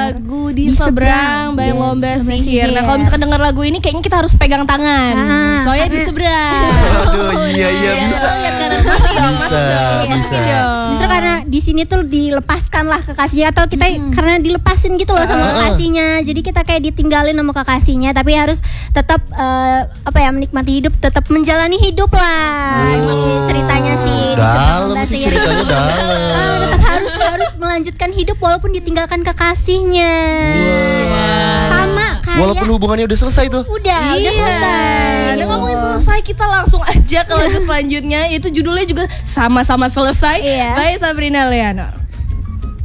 lagu Di Seberang by Lomba Sihir. Nah kalau misalkan denger lagu ini kayaknya kita harus pegang tangan. Soalnya di seberang. Aduh iya bisa. Bisa. Justru karena di sini tuh dilepaskan lah kekasihnya atau kita karena dilepasin gitu loh sama kekasihnya. Jadi kita kayak ditinggalin sama kekasihnya tapi harus tetap menikmati hidup, tetap menjalani hidup lah. Ceritanya sih dalam sih ceritanya dalam. Tetap harus melanjutkan hidup walaupun ditinggalkan kekasihnya. Sama kayak walaupun hubungannya udah selesai tuh. Udah selesai. Nah ngomongin selesai kita langsung aja ke lagu selanjutnya. Itu judulnya juga sama-sama selesai. By Sabrina Leonor.